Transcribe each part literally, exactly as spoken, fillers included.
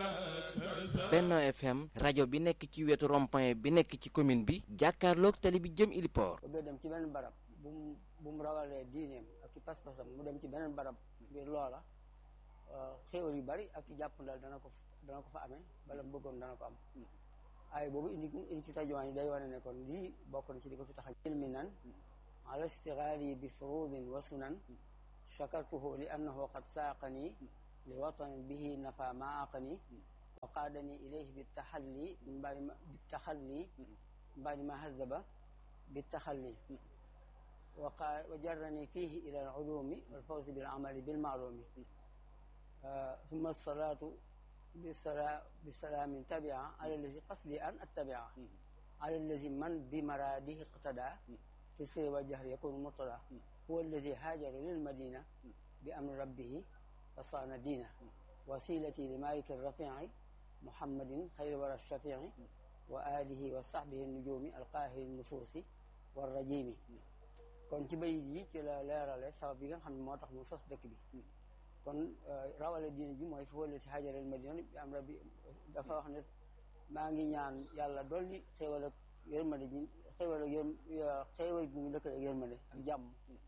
Benno F M rajo bi nekk ci wetu rond-point bi nekk ci commune bi jàkkaarloog tali bi jëm Iliport. bëgg dem ci beneen barab bu mu bu mu rawalee diineem ak ci pas-pasam mu dem ci beneen barab ngir loola xéewal yu bari ak ci jàppandal dana ko dana ko fa amee bala mu bëggoon dana ko am ay boobu indi indi ci tajuwaan yi day wane ne kon lii bokk na ci li ko fi tax a ilmi nan ala istighali bi furudin wa sunan shakartuhu li annahu qad saaqani li watanin bihi nafa ma aqani wa qaadani ilayhi bi taxalli min baadi ma bi taxalli min baadi ma hazaba bi taxalli wa jarrani fihi ila al ulumi wal fawzi bil amali bil ma'lumi summa salaatu bisalaam tabia ala allazi qasdi an attabia ala allazi man bi maradihi iqtada fi sirri wal jahri yakunu murtada huwa allazi haajara lil madina bi amri rabbihi fa saana diina wasilati li maliki rafi'i muhammadin xayri wara shafi'i wa alihi wa sahbihi nujumi alqahiri nufuusi war rajimi kon ci bayit yi ci la leerale sabab yi nga xam ne moo tax mu sos dëkk bi kon rawale diine ji mooy fi wala si hajaril madina bi am rabbi dafa wax ne maa ngi ñaan yàlla dolli xéewal ak yërmande ji xéewal ak yër xéewal bu ñu dëkk ak yërmande ak jàmm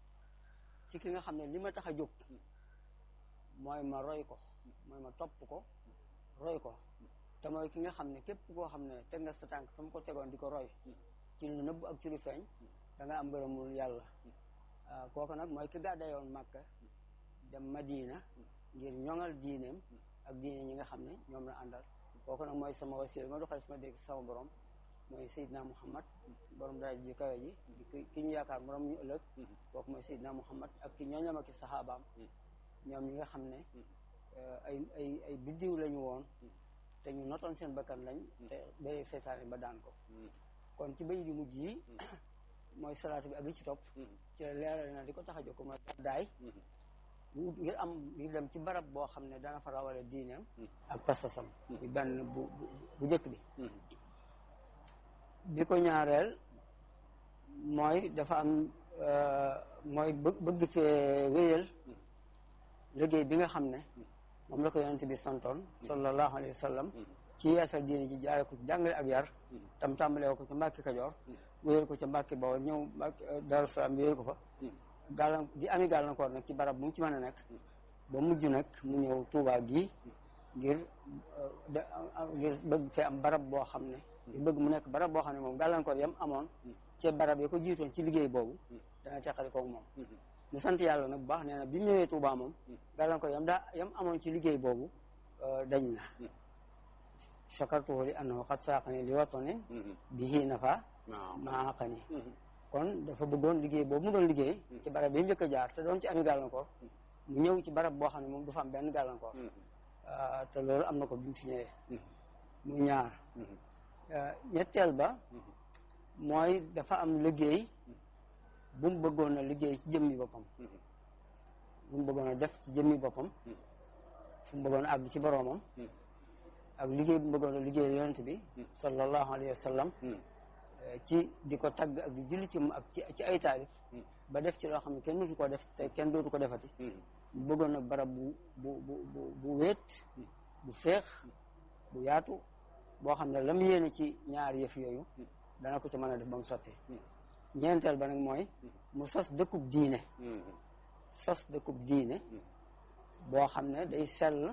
ci ki nga xam ne li ma tax a jóg mooy ma roy ko mooy ma topp ko roy ko te mooy ki nga xam ne képp koo xam ne teg nga sa tànk fa mu ko tegoon di ko roy ci lu nëbb ak ci lu feeñ da nga am ngërëmul yàlla kooku nag mooy ki gàddayoon Màkka dem Madina ngir ñoŋal diineem ak diine ñi nga xam ne ñoom la àndal kooku nag mooy sama wasila ma doxal sama dégg sama borom mooy Seydina Muhammad borom dara ji kawe ji ki ñu yaakaar borom ñu ëllëg kooku mooy Seydina Muhammad ak ki ñooñam ak saxaabaam ñoom ñi nga xam ne ay ay ay biddiw lañu woon te ñu notoon seen bakkan lañ te day seytaane ba daan ko kon ci bay di mujj yi mooy salaatu bi ak li ci topp ci la leeral na di ko tax a jóg mooy daay ngir am ngir dem ci barab boo xam ne dana fa rawale diineem ak pastasam bi benn bu bu njëkk bi bi ko ñaareel mooy dafa am mooy bëgg fee wéyal liggéey bi nga xam ne moom la ko yonent bi santoon sallallahu alayhi wa sallam ci yeesal diine ji jaare ko ci jàngale ak yar tam tàmbalee ko ca Mbàkke Kajoor wéyal ko ca Mbàkke Bawol ñëw Mbàkke Daaru Salaam wéyal ko fa gàllan di ami gàllankoor nag ci barab bu mu ci mën a nekk ba mujj nag mu ñëw Tuubaa gi ngir ngir bëgg fee am barab boo xam ne ngir bëgg mu nekk barab boo xam ne moom gàllankoor yam amoon ci barab yi ko jiitoon ci liggéey boobu dana teqali koog moom mu sant yàlla nag bu baax nee na bi mu ñëwee Tuubaa moom gàllankoor yam daa yam amoon ci liggéey boobu dañ na chakartuhu li annahu qad saaqani li watanin bihi nafa ma aqani kon dafa bëggoon liggéey boobu mu doon liggéey ci barab bi mu njëkk a jaar te doon ci ami gàllankoor mu ñëw ci barab boo xam ne moom du fa am benn gàllankoor te loolu am na ko bi mu fi ñëwee mu ñaar ñetteel ba mooy dafa am liggéey bu mu bëggoon a liggéey ci jëmmi boppam bu mu bëggoon a def ci jëmmi boppam fu mu bëggoon a àgg ci boroomam ak liggéey bu mu bëggoon a liggéey yonent bi sallallahu alayhi wa sallam ci di ko tagg ak di julli ci moom ak ci ci ay taalif ba def ci loo xam ne kenn mësu koo def te kenn dootu ko defati bu bëggoon nag barab bu bu bu bu wéet bu féex bu yaatu boo xam ne la mu yéene ci ñaari yëf yooyu dana ko ci mën a def ba mu sotti ñeenteel ba nag mooy mu sos dëkkub diine sos dëkkub diine boo xam ne day sell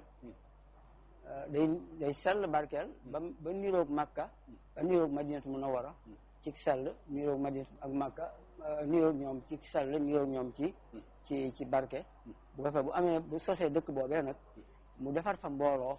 day day sell barkeel ba ba niroog Makka ba niroog Madinatu Munawwara ci sell niroog Madinatu ak Makka niroog ñoom ci sell niroog ñoom ci ci ci barke bu ko fee bu amee bu sosee dëkk boobee nag mu defar fa mbooloo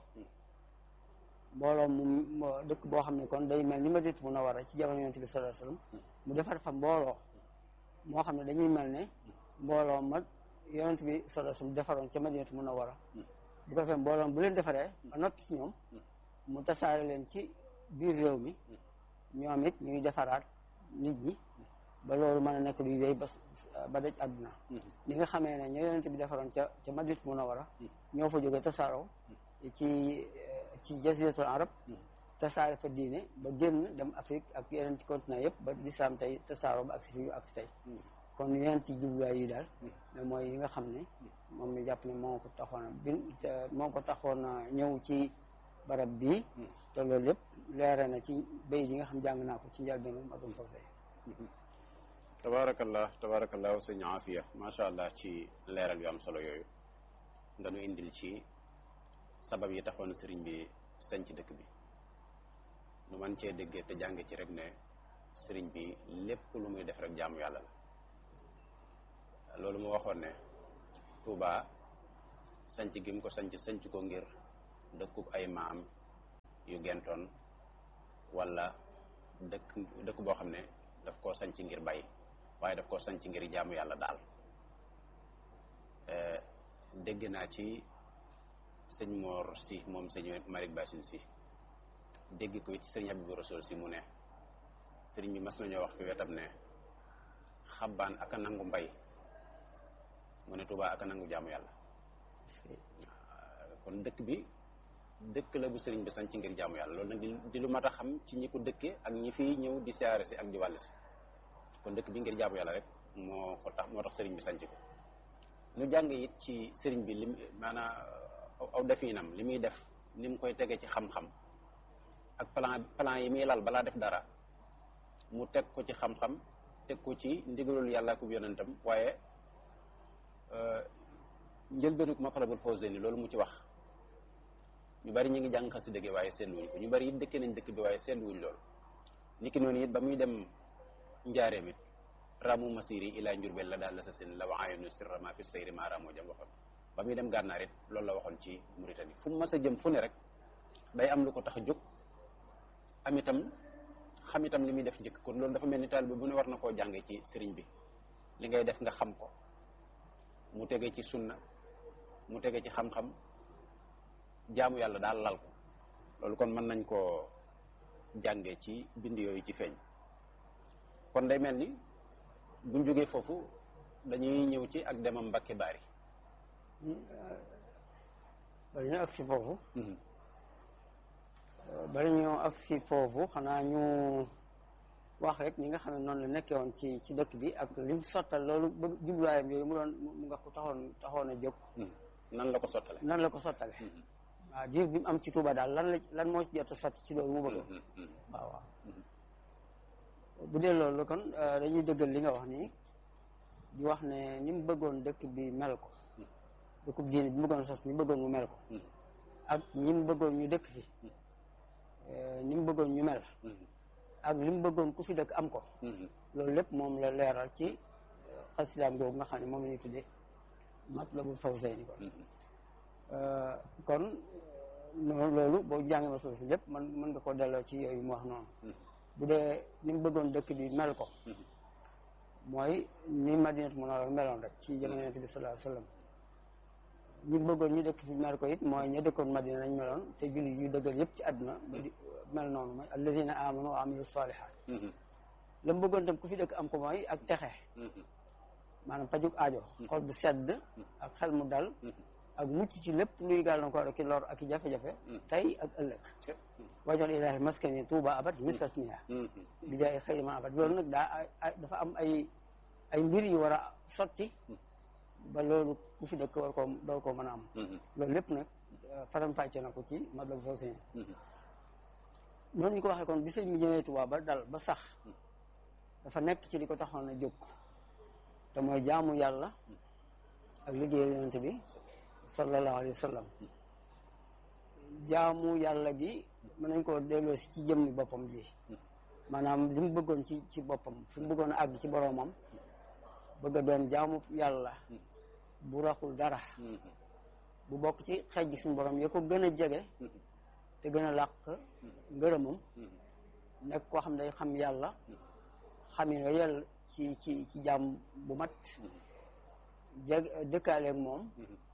mbooloo mu dëkk boo xam ne kon day mel ni Madinatu Munawwara ci jamono Yonent bi sallallahu alayhi wasallam mu defar fa mbooloo moo xam ne dañuy mel ne mbooloo ma Yonent bi sallallahu alayhi wasallam defaroon ca Madinatu Munawwara bu ko fee mbooloom bu leen defaree ba noppi ci ñoom mu tasaare leen ci biir réew mi ñoom it ñuy defaraat nit ñi ba loolu mën a nekk luy wéy ba ba daj àdduna li nga xamee ne ñoo yonent bi defaroon ca ca Madinatu Munawwara ñoo fa jóge tasaaroo ci ci jaziratul arab tasaare fa diine ba génn dem Afrique ak yeneen ci continent yëpp ba lislaam tey tasaaroo ba ak si fi ñu ak si tey kon yeneen ci jubluwaay yi daal mooy yi nga xam ne moom mi jàpp ne moo ko taxoon a bin moo ko taxoon a ñëw ci barab bii te loolu lépp leere na ci bay yi nga xam jàng naa ko ci njëlbéenu Matlabul Fawzayni. tabaarakallah tabaarakallah sëñ Afia macha allah ci leeral yu am solo yooyu nga nu indil ci sabab yi taxoon sëriñ bi sañc dëkk bi nu man cee déggee te jàng ci rek ne sëriñ bi lépp lu muy def rek jaamu yàlla la loolu mu waxoon ne Touba sañc gi mu ko sañc sañc ko ngir dëkkub ay maam yu gentoon wala dëkk dëkk boo xam ne daf koo sañc ngir bay waaye daf koo sañc ngir jaamu yàlla daal dégg naa ci sëñ Mor si moom sëñ Malick Bassine si dégg ko ci sëriñ Habibou Rassoul si mu ne sëriñ bi mas nañoo wax fi wetam ne xabbaan ak a nangu mbay mu ne Touba ak a nangu jaamu yàlla kon dëkk bi dëkk la bu sëriñ bi sañ ci ngir jaamu yàlla loolu nag di di lu mat a xam ci ñi ko dëkkee ak ñi fiy ñëw di siyaare si ak di wàll si kon dëkk bi ngir jaamu yàlla rek moo ko tax moo tax sëriñ bi sañ ci ko ñu jàng it ci sëriñ bi lim maanaam aw definam li muy def ni mu koy tege ci xam-xam ak plan plan yi muy lal balaa def dara mu teg ko ci xam-xam teg ko ci ndigalul yàlla ak yonentam waaye njëlbéenug Matlabul Fawzayni loolu mu ci wax ñu bari ñu ngi jàng xasida gi waaye seetluwuñ ko ñu bari it dëkkee nañ dëkk bi waaye seetluwuñ loolu niki noonu it ba muy dem njaareem it ramu masiri ilaa njurbel la daal la sa seen la waayonu sirra ma fi sayri ma ramoo jam waxoon ba muy dem gànnaar it loolu la waxoon ci Mauritanie fu mu mas a jëm fu ne rek day am lu ko tax a jóg am itam xam itam li muy def njëkk kon loolu dafa mel ni taalibe bu ne war na koo jàngee ci sëriñ bi li ngay def nga xam ko mu tege ci sunna mu tege ci xam-xam jaamu yàlla daal lal ko loolu kon mën nañ koo jàngee ci bind yooyu ci feeñ kon day mel ni buñ jógee foofu dañuy ñëw ci ak demam Mbàkke Baari bari ñu agsi foofu bari ñoo agsi foofu xanaa ñu wax rek ñi nga xam ne noonu la nekkee woon ci ci dëkk bi ak lim sottal loolu bëgg jubluwaayam yooyu mu doon mu nga ko taxoon taxoon a jóg nan la ko sottale nan la ko sottale waaw diir bi mu am ci Touba daal lan la lan moo ci jot a sotti ci loolu mu bëgg waaw waaw bu dee loolu kon dañuy dëggal li nga wax nii di wax ne ni mu bëggoon dëkk bi mel ko dëkkub diine bi mu bëggoon sos ni mu bëggoon mu mel ko ak ñi mu bëggoon ñu dëkk fi ni mu bëggoon ñu mel ak li mu bëggoon ku fi dëkk am ko loolu lépp moom la leeral ci xasidaam googu nga xam ne moom la ñuy tuddee Matlabul Fawzayni kon kon noonu loolu boo jàngee ma suuf si lépp man mën nga koo delloo ci yooyu mu wax noonu bu dee ni mu bëggoon dëkk bi mel ko mooy ni Madinatu Munawwara meloon rek ci jamono Yonent bi sallallahu alayhi wa sallam ñi bëggoon ñu dëkk fi mel ko it mooy ña dëkkoon Madina nañ meloon te julli yu dëggal yëpp ci àdduna mel noonu mooy alladina amanu wa amilu salihat la mu bëggoon tam ku fi dëkk am ko mooy ak texe maanaam pajuk aajo xol bu sedd ak xel mu dal ak mucc ci lépp luy gàllankoor ak i lor ak i jafe-jafe tey ak ëllëg wajal ilaahi maskani tuuba abad mistasniha bi jaay xëy ma abad loolu nag daa dafa am ay ay mbir yu war a sotti ba loolu ku fi dëkk war koo door koo mën a am loolu lépp nag faram-fàcce na ko ci Matlabul Fawzayni noonu ñu ko waxee kon bi sëñ mi ñëwee Tuubaa ba dal ba sax dafa nekk ci li ko taxoon a jóg te mooy jaamu yàlla ak liggéey yonent bi sallallahu alayhi wa sallam jaamu yàlla gi mën nañ koo delloo si ci jëmmi boppam ji maanaam li mu bëggoon ci ci boppam fi mu bëggoon a àgg ci boroomam bëgg a doon jaamu yàlla bu raxul dara bu bokk ci xeej gi suñu borom ya ko gën a jege te gën a làq ngërëmam nekk koo xam day xam yàlla xamin nga yàlla ci ci ci jaam bu mat jeg dëkkaaleeg moom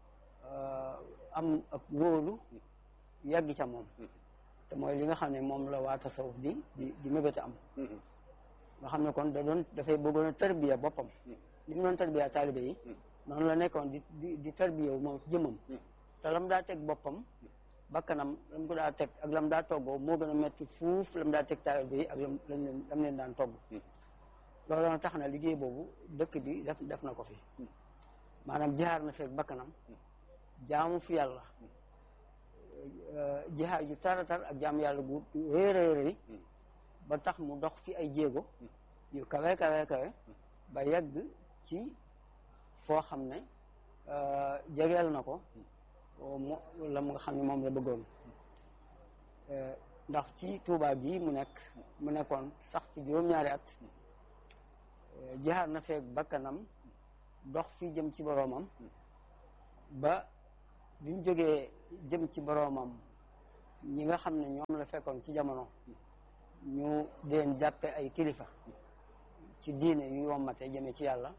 am ak wóolu yàgg ca moom te mooy li nga xam ne moom la waa tasawuf di di di mébéta am nga xam ne kon da doon dafay bëggoon a tarbiya boppam li mu doon tarbiya taalibe yi noonu la nekkoon di di di tarbiya moom ci jëmmam te lam daa teg boppam bakkanam lam ko daa teg ak lam daa toggoo moo gën a metti fuuf lam daa teg taalibe yi ak lam leen lam leen daan togg loolu na tax na liggéey boobu dëkk bi def def na ko fi maanaam jaar na fekk bakkanam jaamu fi yàlla jihaad ju tara tar ak jaam yàlla gu rëy rëy rëy ba tax mu dox fi ay jéego yu kawe kawe kawe ba yegg ci foo xam ne jegeel na ko mu la mu nga xam ne moom la bëggoon ndax ci Tuubaa gi mu nekk mu nekkoon sax ci juróom-ñaari at jihaad na feek bakkanam dox fi jëm ci boroomam ba bi mu jógee jëm ci boroomam ñi nga xam ne ñoom la fekkoon ci jamono ñu deen jàppe ay kilifa ci diine yu yommate jëme ci yàlla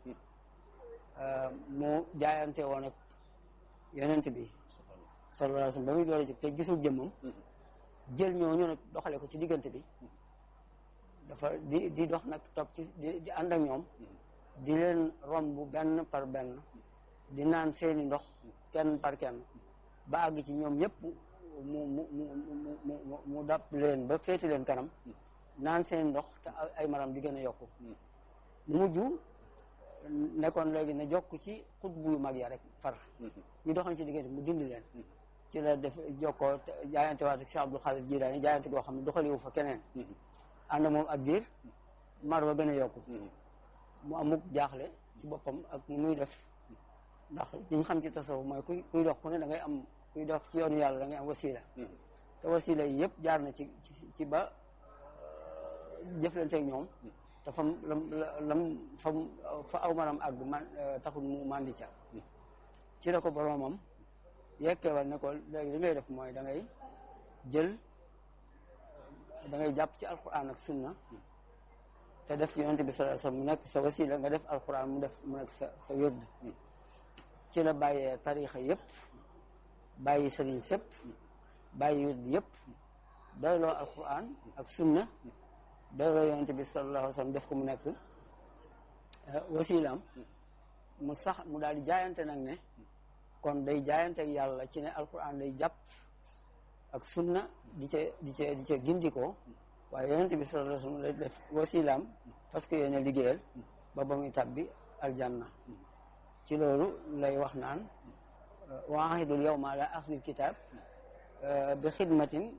mu jaayante woon ak yonent bi sallallahu alayhi wasallam ba muy doole ci te gisul jëmmam jël ñooñu nag doxale ko ci diggante bi dafa di di dox nag toog ci di di ànd ak ñoom di leen romb benn par benn di naan seeni ndox kenn par kenn ba àgg ci ñoom ñëpp mu mu mu mu mu mu dab leen ba féeti leen kanam naan seeni ndox te ay maram di gën a yokku mu mujj nekkoon léegi ne jokk ci xutbu yu mag ya rek far ñu doxal ci diggante mu dindi leen ci la def jokkoo jaayante waat ak Cheikh Abdul Xaadir Jilaani jaayante goo xam ne doxaliwu fa keneen ànd moom ak biir mar ba gën a yokku mu amuk jaaxle ci boppam ak mu muy def ndax li ñu xam ci tasawuf mooy kuy kuy dox ku ne da ngay am kuy dox ci yoonu yàlla da ngay am wasila te wasila yi yëpp jaar na ci ci ba jëflante ak ñoom te fam lam lam fam fa aw maram àgg man taxul mu mandi ca ci la ko boroomam yekkewal ne ko léegi li ngay def mooy da ngay jël da ngay jàpp ci alquran ak sunna te def yonent bi sallallahu alayhi wasallam mu nekk sa wasila nga def alquran mu def mu nekk sa sa wérd ci la bàyyee tarixa yëpp bàyyi sëriñ sëpp bàyyi wérd yëpp doyloo alquran ak sunna doyloo yonent bi sallallahu alayhi wasallam def ko mu nekk wasilaam mu sax mu daal di jaayante nag ne kon day jaayante ak yàlla ci ne alquran day jàpp ak sunna di ca di ca di ca gindikoo waaye yonent bi sallallahu alayhi wasallam lay def wasilaam parce que yéene liggéeyal ba ba muy tàbbi aljanna ci loolu lay wax naan wa ahidul yawma ala axdil kitab bi xidmatin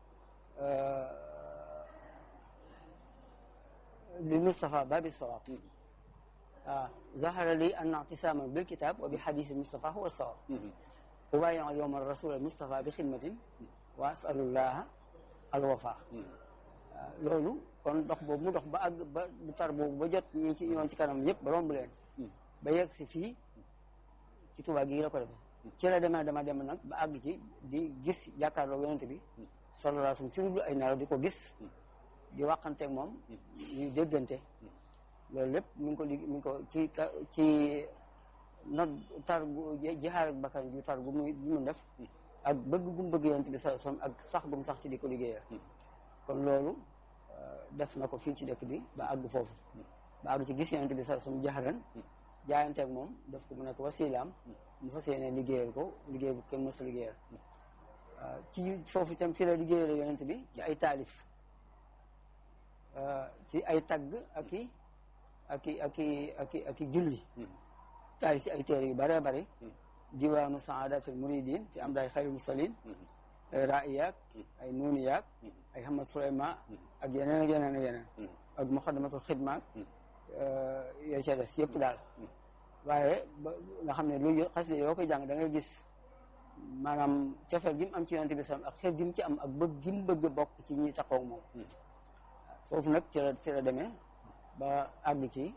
li Mustafa babi sawab waaw zahara li anna i'tisama bil kitab wa bi hadith Mustafa huwa sawab ubayi'u al yawma rasul al Mustafa bi xidmatin wa as'alullah al wafa loolu kon dox boobu mu dox ba àgg ba bu tar boobu ba jot ñi ci ñoon ci kanam yëpp ba romb leen ba yegg si fii ci Tuubaa gi la ko defe ci la dema dema dem nag ba àgg ci di gis jàkkaarloo yonent bi sallallahu alayhi wasallam ci lu ay nelaw di ko gis di waxante moom ñuy déggante loolu lépp mi ngi ko li mi ngi ko ci ci not tar gu jihaar ak bakkan ju tar gu muy gu mu def ak bëgg gu mu bëgg yonent bi sallallahu alayhi wasallam ak sax gu mu sax ci di ko liggéeyal kon loolu def na ko fii ci dëkk bi ba àgg foofu ba àgg ci gis yonent bi sallallahu alayhi wasallam jaxaran jaayante ak moom def ko mu nekk wasilaam mu fas yéene liggéeyal ko liggéey bu kenn mësu liggéeyal ci foofu itam fi la liggéeyal yonent bi ci ay taalif ci ay tagg ak i ak i ak i ak i ak i julli taalif ci ay téere yu bëree bëri diwaanu saadatul muridin fi am daay xayrul musalin ay raiyaak ay nuuniyaak ay Hamad Suleyma ak yeneen ak yeneen ak yeneen ak muxaddamatul xidmaak yooyu ca des yëpp daal waaye ba nga xam ne lu xasida yoo koy jàng da ngay gis maanaam cofeel gi mu am ci yonent bi sallam ak xeet gi mu ci am ak bëgg gi mu bëgg a bokk ci ñi taxaw moom foofu nag ci la ci la demee ba àgg ci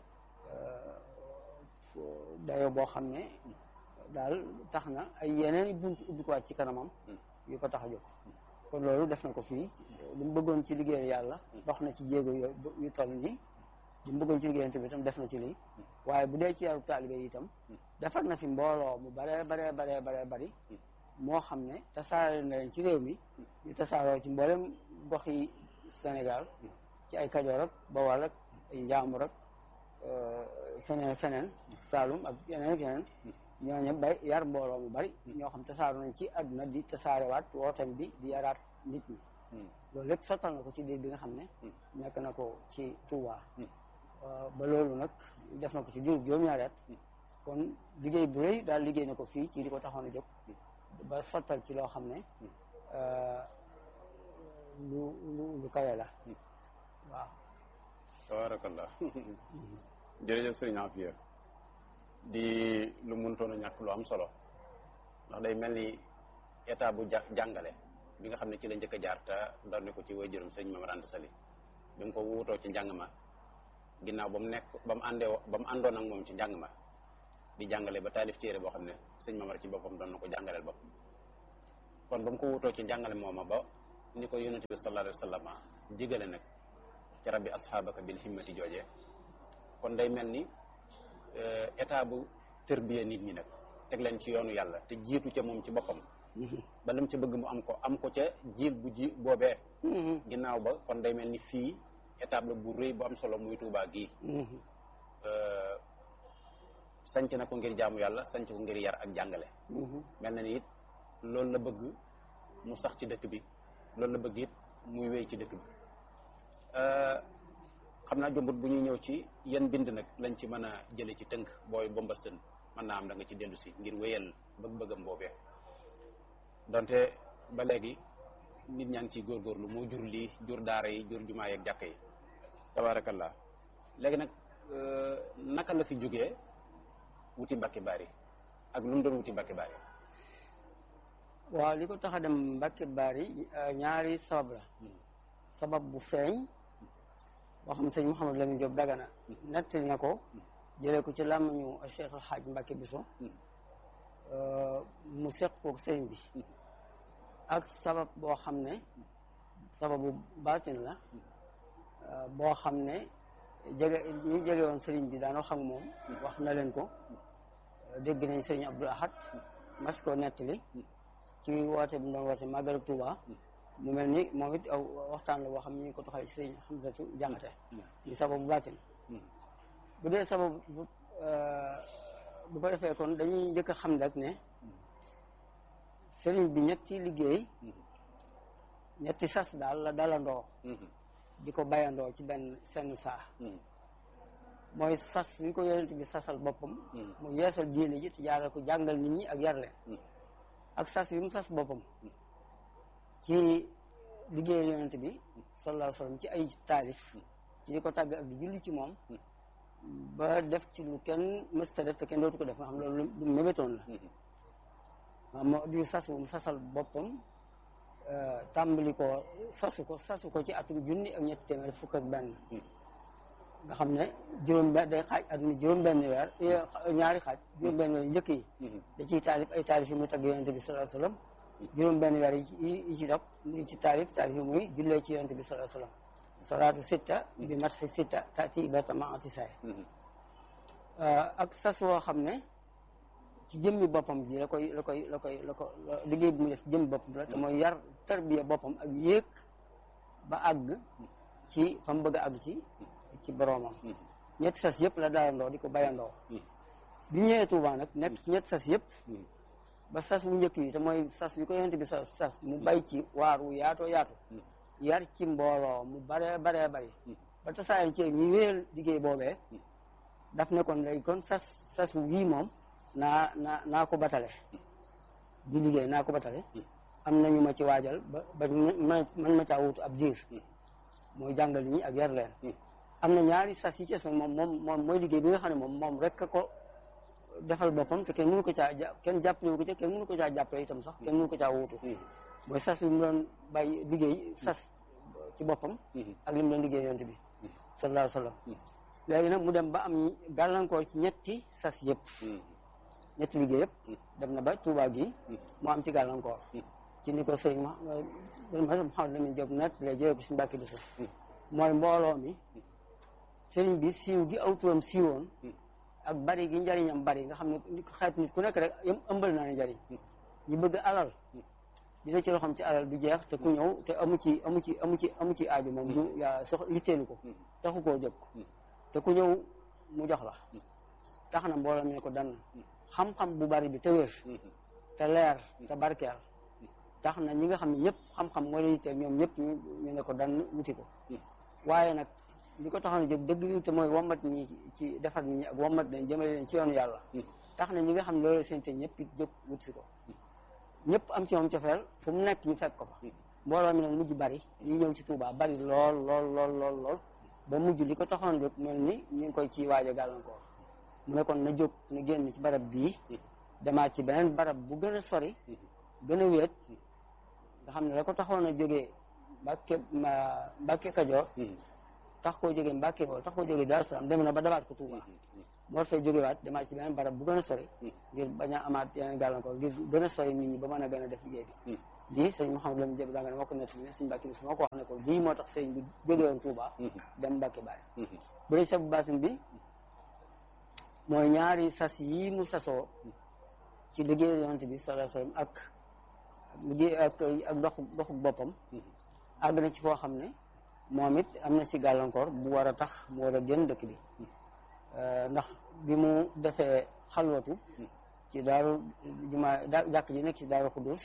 dayoo boo xam ne daal tax na ay yeneen i bunt ubbi ko waat ci kanamam yu ko tax a jóg kon loolu def na ko fii lu mu bëggoon ci liggéeyal yàlla dox na ci jéego yu toll nii li mu bëggoon ci liggéeyante bi itam def na ci lii waaye bu dee ci yaru taalibe yi itam defar na fi mbooloo mu baree baree baree baree bari moo xam ne tasaare na leen ci réew mi ñu tasaaroo ci mboolem gox yi Sénégal ci ay Kajoor ak Bawol ak ay Njaambur ak feneen feneen Saalum ak yeneen ak yeneen ñooñu bay yar mbooloo mu bari ñoo xam tasaaroo nañ ci àdduna di tasaarewaat wootam bi di yaraat nit ñi loolu lépp sottal na ko ci diir bi nga xam ne nekk na ko ci Touba ba loolu nag def na ko ci diir juróom-ñaari at kon liggéey bu rëy daal liggéey na ko fii ci di ko taxoon a jóg ba sottal ci loo xam ne lu lu lu kawe la waaw. tabarakallah jërëjëf sëriñ Afia di lu mëntoon a ñàkk lu am solo ndax day mel ni état bu ja jàngale bi nga xam ne ci la njëkk a jaar te doon ne ko ci waajuram sëriñ Mame Mor Anta Sali bi mu ko wuutoo ci njàng ma ginnaaw ba mu nekk ba mu àndee ba mu àndoon ak moom ci njàng ma di jàngale ba taalif téere boo xam ne sëñ Mamar ci boppam doon na ko jàngaleel boppam kon ba mu ko wuutoo ci njàngale mooma ba ni ko yonent bi sallallahu alayhi wa sallam digale nag ci rabbi asxaabaka bil himmati joojee kon day mel ni état bu tërbiya nit ñi nag teg leen ci yoonu yàlla te jiitu ca moom ci boppam ba lam ca bëgg mu am ko am ko ca jiil bu ji boobee ginnaaw ba kon day mel ni fii étape la bu rëy bu am solo muy Tuubaa gii sanc na ko ngir jaamu yàlla sanc ko ngir yar ak jàngale mel na ni it loolu la bëgg mu sax ci dëkk bi loolu la bëgg it muy wéy ci dëkk bi xam naa jombut bu ñuy ñëw ci yan bind nag lañ ci mën a jële ci tënk booy bomba sën mën naa am da nga ci dellu si ngir wéyal bëgg-bëggam boobee donte ba léegi nit ñaa ngi ciy góorgóorlu moo jur lii jur daara yi jur jumaa yeeg jàkka yi tabaarakallah léegi nag naka la fi jógee wuti Mbàkke Bari ak lu mu doon wuti Mbàkke Bari waaw li ko tax a dem Mbàkke Bari ñaari sabab la sabab bu feeñ boo xam ne sëñ Mouhamadou Lamine Diop Dagana nettali na ko jëlee ko ci làmmiñu Cheikh El Hadj Mbàkke Biso mu seq koog sëñ bi ak sabab boo xam ne sababu baatin la boo xam ne jege ñi jege woon sëriñ bi daanoo xam moom wax na leen ko dégg nañ sëriñ Abdul Ahad mas ko nettali ci woote bi mu doon woote Màggalu Tuuba mu mel ni moom it aw waxtaan la boo xam ne ñu ngi ko toxale ci sëriñ Hamzatu Jaxate di sababu baatin bu dee sababu bu ko defee kon dañuy njëkk a xam rek ne sëriñ bi ñetti liggéey ñetti sas daal la dalandoo di ko bayandoo ci benn senn saa mooy sas wi ko yonent bi sasal boppam mu yeesal diine ji te jaaral ko jàngal nit ñi ak yar leen ak sas wi mu sas boppam ci liggéey yonent bi sallallahu alayhi wa sallam ci ay taalif ci di ko tàgg ak di julli ci moom ba def ci lu kenn mësta def te kenn dootu ko def nga xam loolu lu mébétoon la moo di sas wu mu sasal boppam tàmbali ko sasu ko sasu ko ci atum junni ak ñetti téeméer fukk ak benn nga xam ne juróom benn day xaaj at mi juróom benn weer ñaari xaaj juróom benn weer njëkk yi da ciy taalif ay taalif yi muy tagg yonente bi sallallahu alayhi wasallam juróom benn weer yi yi ci dop mu ngi ci taalif taalif yi muy jullee ci yonente bi sallallahu alayhi wasallam salaatu sitta bi matxi sitta tati batama atisaay ak sas woo xam ne ci jëmmi boppam ji la koy la koy la koy la ko liggéey bi mu def ci jëmmi boppam la te mooy yar tarbiya boppam ak yéeg ba àgg ci fa mu bëgg a àgg ci ci boroomam ñetti sas yëpp la dalandoo di ko bayandoo bi ñëwee Tuubaa nag nekk ci ñetti sas yëpp ba sas bu njëkk yi te mooy sas bi ko yonent bi sas sas mu bay ci waar wu yaatoo yaatu yar ci mbooloo mu baree baree bari ba tasaayam ci ñu wéyal liggéey boobee daf ne kon léegi kon sas sas wii moom naa naa naa ko batale di liggéey naa ko batale am nañu ma ci waajal ba ba man ma caa wutu ab diir mooy jàngal ñi ak yar leen am na ñaari sas yi ci nag moom moom moom mooy liggéey bi nga xam ne moom moom rek ko defal boppam te kenn mënu ko caa ja kenn jàppale ko ca kenn mënu ko caa jàppale itam sax kenn mënu ko caa wutu mooy sas bi mu doon bàyyi liggéey sas ci boppam ak li mu doon liggéey yonent bi sallallahu alayhi wa sallam léegi nag mu dem ba am gàllankoor ci ñetti sas yëpp ñetti liggéey yëpp dem na ba Tuubaa gi mu am ci gàllankoor ci ni ko sëriñ ma Mouhamadou Lamine Diop net lay jëlee ko si Mbàkke Biso mooy mbooloo mi sëriñ bi siiw gi aw turam siiwoon ak bari gi njariñam bari nga xam ne xeet nit ku nekk rek ëmbal naa ne njariñ ñu bëgg alal dina ci loxoom ci alal du jeex te ku ñëw te amu ci amu ci amu ci amu ci aaju moom du yaa sox litteelu ko taxu koo jóg te ku ñëw mu jox la tax na mbooloo mi ne ko dann xam-xam bu bari bi te wér te leer te barkeel tax na ñi nga xam ne ñëpp xam-xam moo leen yitteel ñoom ñëpp ñu ne ko dann wuti ko waaye nag li ko taxoon jóg dëgg te mooy wommat ñi ci defar nit ñi ak wommat leen jëmale leen ci yoonu yàlla tax na ñi nga xam ne loolu seen te ñëpp jóg wuti ko ñëpp am ci moom cofeel fu mu nekk ñu fekk ko fa mbooloo mi nag mujj bari ñu ñëw ci Touba bari lool lool lool lool lool ba mujj li ko taxoon jóg mel ni ñu ngi koy ci waaj a gàllankoor mu ne kon na jóg na génn ci barab bii demaat ci beneen barab bu gën a sori gën a wéet nga xam ne la ko taxoon a jógee Mbàkke Mbàkke Kajoor tax koo jógee Mbàkke Bawol tax koo jógee Daaru Salaam dem na ba dabaat ko Touba moo war fay jógewaat demaat ci beneen barab bu gën a sori ngir bañ a amaat yeneen gàllankoor ngir gën a sori nit ñi ba mën a gën a def liggéey bi lii sëñ Mouhamadou Lamine Diop danga ne moo ko nettali ne sëñ Mbàkke bi moo ko wax ne ko lii moo tax sëñ bi jóge woon Touba dem Mbàkke Baari bu dee sabu baatin bi mooy ñaari sas yii mu sasoo ci liggéey yonent bi sallallahu alayhi wasallam ak liggéey ak ak doxu doxu boppam àgg na ci foo xam ne moom it am na ci gàllankoor bu war a tax mu war a génn dëkk bi ndax bi mu defee xalwatu ci daaru jumaa jàkk ji nekk ci daaru Xudus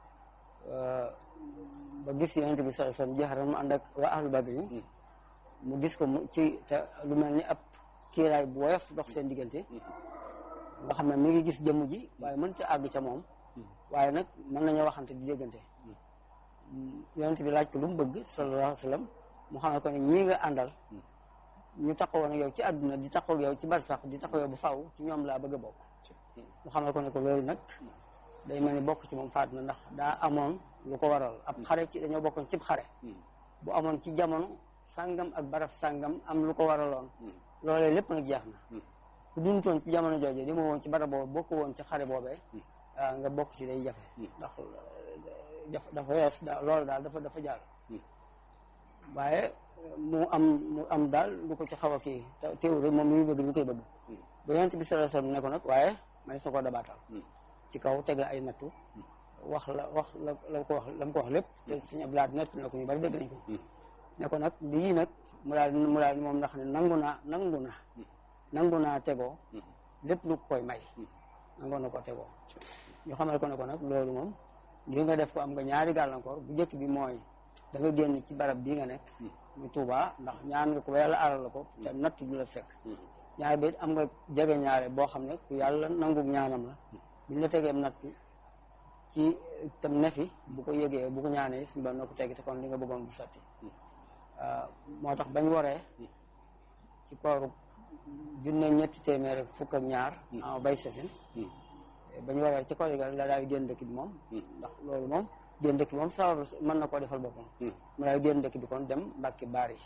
ba gis yonent bi sallallahu alayhi wasallam jaxaran mu ànd ak waa ahlu badri mu gis ko mu ci te lu mel ni ab kiiraay bu woyof dox seen diggante nga xam ne mi ngi gis jëmm ji waaye mën ca àgg ca moom waaye nag mën nañoo waxante di déggante yonent bi laaj ko lu mu bëgg sallallahu alayhi wasallam mu xamal ko ne ñii nga àndal ñu taxawoon ak yow ci àdduna di taxaw ak yow ci barsax di taxaw yow bu faaw ci ñoom laa bëgg a bokk mu xamal ko ne ko loolu nag day mel ni bokk ci moom faat na ndax daa amoon lu ko waral ab xare ci dañoo bokkoon cib xare bu amoon ci jamono sàngam ak barab sàngam am lu ko waraloon loolee lépp nag jeex na ku duntoon ci jamono jooju di ma woon ci barab boobu bokk woon ci xare boobee nga bokk ci day jafe ndax dafa wees loolu daal dafa dafa jàll waaye mu am mu am daal lu ko ci xaw a kii teewul rek moom li muy bëgg ñu koy bëgg ba yonent bi sallallahu alayhi wasallam ne ko nag waaye may sa ko dabaatal ci kaw teg la ay nattu wax la wax la la ko wax la mu ko wax lépp te suñu ablaat nett na ko ñu bari dégg nañ ko ne ko nag lii nag mu daal mu daal moom ndax ne nangu naa nangu na nangu naa tegoo lépp lu ko koy may nangu na ko tegoo ñu xamal ko ne ko nag loolu moom lii nga def ko am nga ñaari gàllankoor bu njëkk bi mooy da nga génn ci barab bii nga nekk mu Touba ndax ñaan nga ko ba yàlla aaral la ko te natt du la fekk ñaari bi am nga jege ñaare boo xam ne ku yàlla nangu ñaanam la buñ la tegeem natt ci tam nefi bu ko yëgee bu ko ñaanee suñu ba na ko teggi te kon li nga bëggoon bu sotti moo tax bañ waree ci kooru junne ñetti téeméer ak fukk ak ñaar ama bay sasin bañ waree ci koor yi la daal génn dëkk bi moom ndax loolu moom génn dëkk bi moom sabab mën na koo defal boppam mu daal génn dëkk bi kon dem Mbàkke Baari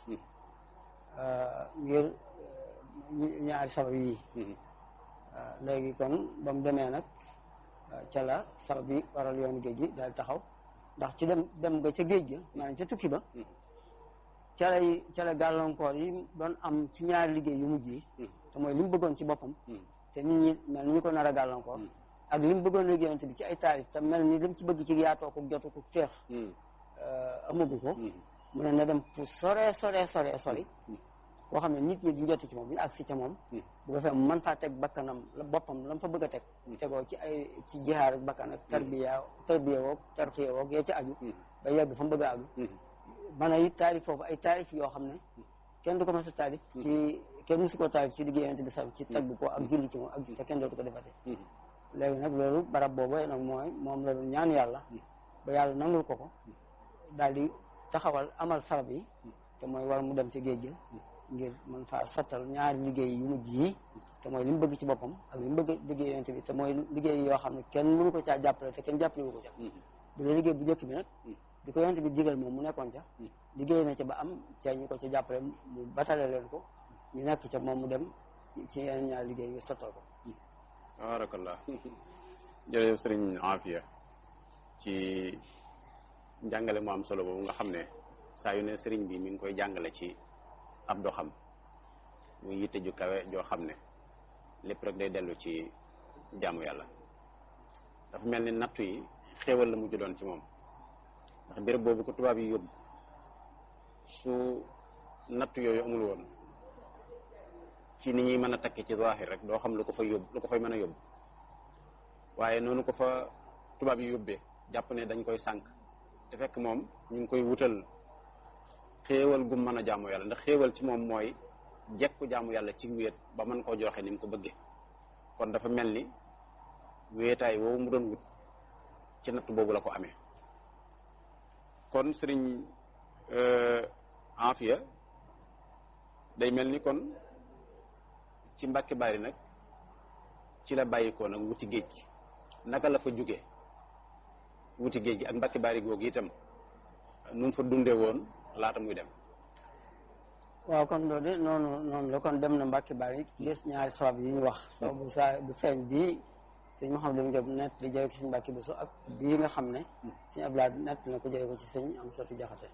ngir ñaari sabab yii léegi kon ba mu demee nag ca la sabab bi waral yoonu géej gi daal taxaw ndax ci dem dem nga ca géej ga maanaam ca tukki ba ca lay ca la gàllankoor yi doon am ci ñaari liggéey yu mujj yi te mooy li mu bëggoon ci boppam te nit ñi mel ni ñu ko nar a gàllankoor ak li mu bëggoon liggéeyante bi ci ay taarif te mel ni li mu ci bëgg ci yaatoo ko jotu ko teex amagu ko mu ne na dem pour sore sore sore sori boo xam ne nit ñi di joti ci moom bu ñu agsi ca moom bu ko fee mën faa teg bakkanam la boppam la mu fa bëgg a teg tegoo ci ay ci jihaar ak bakkan ak tarbiya tarbiya woog tarxiya woog yee ci aju ba yegg fa mu bëgg a àgg man a it taarif foofu ay taarif yoo xam ne kenn du ko mës a taarif ci kenn musu koo taarif ci liggéeyante bi sax ci tagg ko ak julli ci moom ak te kenn dootu ko defate léegi nag loolu barab boobu nag mooy moom la doon ñaan yàlla ba yàlla nangul ko ko daal di taxawal amal sabab yi te mooy war mu dem ci géej gi ngir mën faa sottal ñaari liggéey yu mujj yi te mooy li mu bëgg ci boppam ak li mu bëgg liggéeyante bi te mooy liggéey yoo xam ne kenn mënu ko caa jàppale te kenn jàppale wu ko ca bu dee liggéey bu njëkk bi nag di ko yonent bi digal moom mu nekkoon ca liggéey na ca ba am ca ñu ko ca jàppale mu batale leen ko ñu nekk ca moom mu dem ci yeneen ñaari liggéey yu sottal ko barakallah jërëjëf sëriñ Afia ci njàngale mu am solo boobu nga xam ne saa yu ne sëriñ bi mi ngi koy jàngale ci ab doxam muy yitte ju kawe joo xam ne lépp rek day dellu ci jaamu yàlla dafa mel ni nattu yi xéewal la mujj doon ci moom ndax béréb boobu ko tubaab yi yóbbu su nattu yooyu amul woon ci ni ñuy mën a takki ci zahir rek doo xam lu ko fay yóbbu lu ko fay mën a yóbbu waaye noonu ko fa tubaab yi yóbbee jàpp ne dañ koy sànq te fekk moom ñu ngi koy wutal xéewal gum mën a jaamu yàlla ndax xéewal ci moom mooy jekku jaamu yàlla ci wéet ba mën koo joxe ni mu ko bëggee kon dafa mel ni wéetaay woowu mu doon wut ci natt boobu la ko amee kon sëriñ Afia day mel ni kon ci Mbàkke Bari nag ci la bàyyikoo nag wuti géej gi naka la fa jóge wuti géej gi ak Mbàkke Bari googu itam nu mu fa dundee woon laata muy dem. waaw kon loolu de noonu noonu la kon dem na Mbàkke Bari gis ñaari sabab yi ñu wax sabab bu saa bu feeñ bii sëñ Mouhamadou Diop nett li jëlee ko ci Mbàkke Buso ak bii nga xam ne sëñ Abdoulaye nett na ko jëlee ko ci sëñ Amsatu Jaxate